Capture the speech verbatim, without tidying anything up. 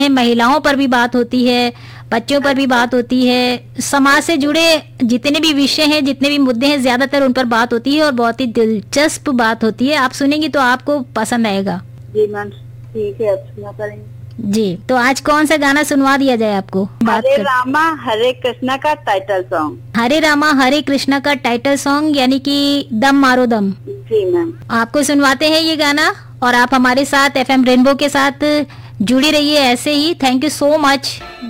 महिलाओं पर भी बात होती है, बच्चों पर भी बात होती है, समाज से जुड़े जितने भी विषय हैं, जितने भी मुद्दे हैं, ज्यादातर उन पर बात होती है और बहुत ही दिलचस्प बात होती है। आप सुनेंगी तो आपको पसंद आएगा। जी मैम, ठीक है, अब सुना करेंगे। जी, तो आज कौन सा गाना सुनवा दिया जाए आपको? बात हरे कर... रामा हरे कृष्णा का टाइटल सॉन्ग। हरे रामा हरे कृष्णा का टाइटल सॉन्ग, यानी कि दम मारो दम। जी मैम, आपको सुनवाते हैं ये गाना और आप हमारे साथ एफ एम रेनबो के साथ जुड़ी रहिए ऐसे ही। Thank you so much.